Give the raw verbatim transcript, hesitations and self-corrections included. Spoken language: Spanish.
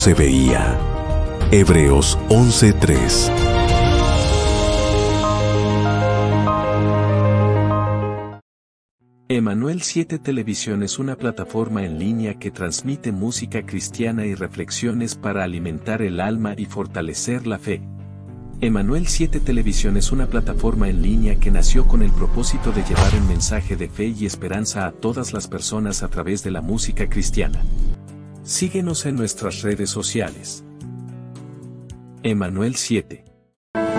se veía. Hebreos once tres. Emanuel siete Televisión es una plataforma en línea que transmite música cristiana y reflexiones para alimentar el alma y fortalecer la fe. Emanuel siete Televisión es una plataforma en línea que nació con el propósito de llevar un mensaje de fe y esperanza a todas las personas a través de la música cristiana. Síguenos en nuestras redes sociales. Emanuel siete.